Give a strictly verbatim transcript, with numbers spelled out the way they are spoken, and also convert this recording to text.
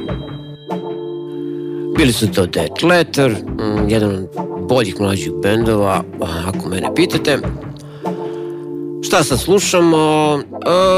Bili su to Dead Letter, jedan od boljih mlađih bendova, ako mene pitate. Šta sad slušamo?